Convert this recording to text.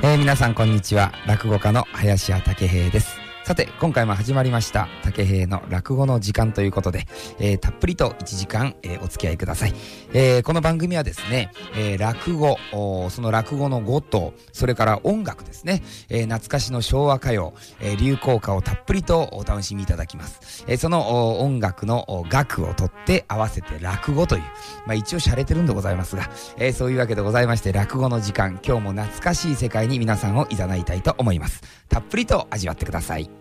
皆さんこんにちは。落語家の林家たけ平です。さて今回も始まりましたたけ平の落語の時間ということで、たっぷりと1時間、お付き合いください。この番組はですね、落語、その落語の語とそれから音楽ですね、懐かしの昭和歌謡、流行歌をたっぷりとお楽しみいただきます。その音楽の楽をとって合わせて落語という、一応洒落てるんでございますが、そういうわけでございまして、落語の時間、今日も懐かしい世界に皆さんを誘いたいと思います。たっぷりと味わってください。